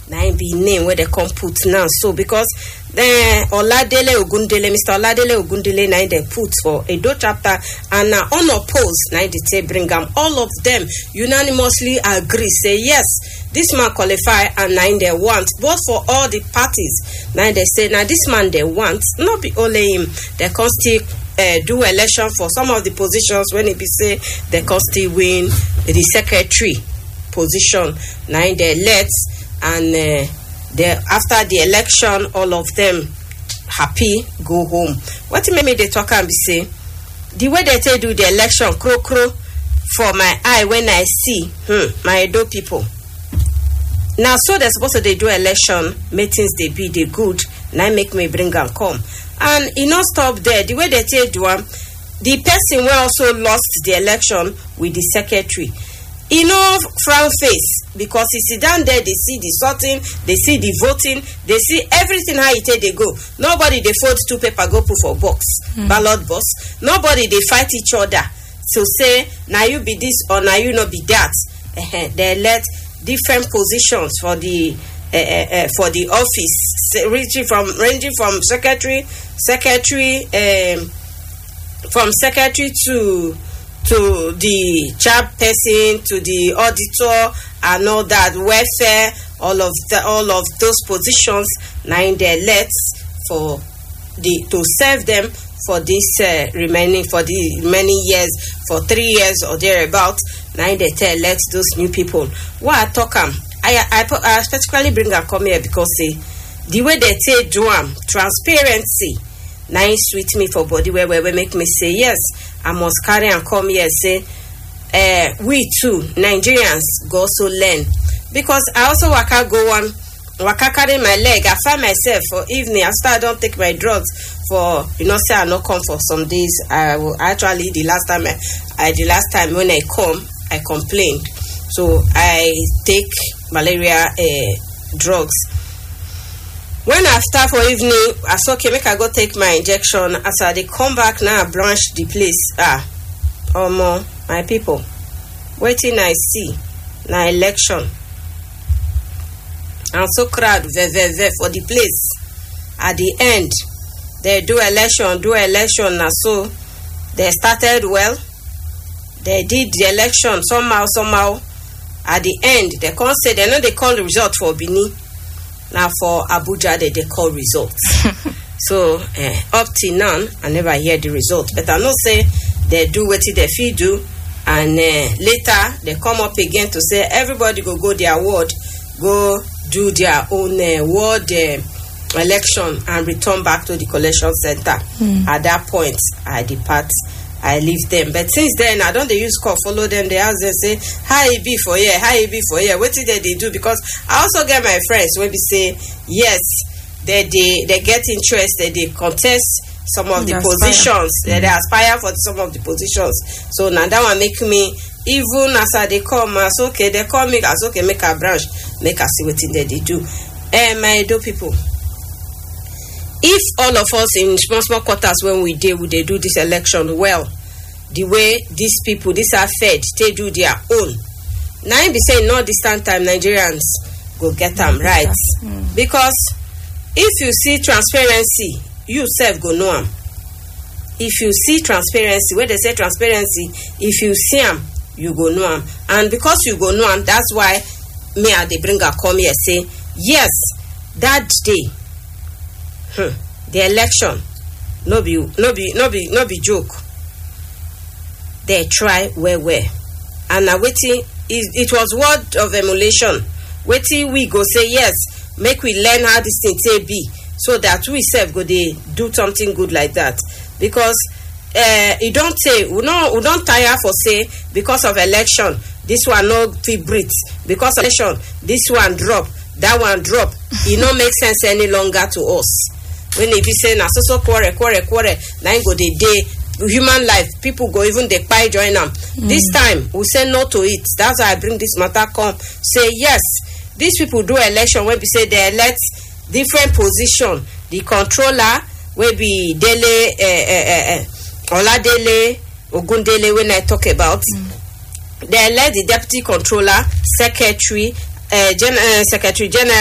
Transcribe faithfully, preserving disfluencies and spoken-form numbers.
na im be name where they come put now. So because then Oladele Ogundele, Mister Oladele Ogundele, na they put for Edo chapter, and now unopposed, na they say bring them. All of them unanimously agree, say yes, this man qualify, and now they want. Both for all the parties, now they say now this man they want, not be only him. They can still uh, do election for some of the positions when it be say they can still win the secretary position. Now they let. And uh, the, after the election, all of them happy, go home. What made me they talk and be say, the way they say do the election, crow crow, for my eye when I see, hmm, my Edo people. Now, so they're supposed to they do election, meetings they be, they good, now make me bring and come. And it not stop there. The way they say do um, the person will also lost the election with the secretary. You know, frown face, because he sit down there, they see the sorting, they see the voting, they see everything how it take they go. Nobody they fold two paper go put for box, mm. ballot box. Nobody they fight each other. So say now you be this or now you not be that. Uh-huh. They let different positions for the uh, uh, uh, for the office, ranging from ranging from secretary, secretary, um, from secretary to. to the chairperson, to the auditor, and all that, welfare, all of the, all of those positions, now in their lets for the to serve them for this uh, remaining for the many years, for three years or thereabout. Now they tell let those new people. What I talk um, I I, I specifically bring a come here because say the way they say do um, transparency. Now it sweet me for body where where make me say yes. I must carry and come here say uh, we too Nigerians go also learn, because I also waka go on waka carry my leg. I find myself for evening after I don't take my drugs for you know say I not come for some days. I will actually the last time I, I the last time when I come I complained, so I take malaria uh, drugs. When I start for evening, I saw okay, make I go take my injection. As I they come back now, I blanch the place. Ah, oh um, my people, waiting I see now election. I'm so crowd ve, ve, ve, for the place. At the end, they do election, do election. Now so they started well. They did the election somehow, somehow. At the end, they can't say they know they call the result for Benin. Now for Abuja, they, they call results. So uh, up till now, I never hear the result. But I know say they do what they feel do, and uh, later they come up again to say everybody go go their ward, go do their own uh, ward uh, election and return back to the collection center. Mm. At that point, I depart. I leave them. But since then, I don't they use call, follow them. They ask them, say, how it be for here, how it be for here. What did they, they do? Because I also get my friends when they say, yes, they they, they get interested, they contest some of they the aspire. positions, mm-hmm. they, they aspire for some of the positions. So now that one make me, even as they come, as okay, they call me, as okay, make a branch, make a see what they, they do. Eh, my Edo people. If all of us in small, small quarters when we did, we they do this election well, the way these people, these are fed, they do their own. Now I be saying no distant time Nigerians go get them mm-hmm. right. Mm-hmm. Because if you see transparency, you self go know them. If you see transparency, where they say transparency, if you see them, you go know them. And because you go know them, that's why me and they bring a come here say, yes, that day, Hmm. the election, no be, no be, no be, no be joke. They try where where, and now waiting. It, it was word of emulation. Waiting, we go say yes. Make we learn how this thing say be, so that we self go they do something good like that. Because uh, you don't say we don't we don't tire for say because of election. This one no fit breathe because of election. This one drop, that one drop. It no make sense any longer to us. When they be saying, so so quarrel, quarrel, quarrel, now go the day, human life, people go even they buy join them. Mm. This time, we say no to it. That's why I bring this matter come. Say yes, these people do election when we say they elect different position. The controller will be Dele, uh, uh, uh, Oladele, Ogundele, when I talk about. Mm. They elect the deputy controller, secretary, uh, gen- uh, secretary general.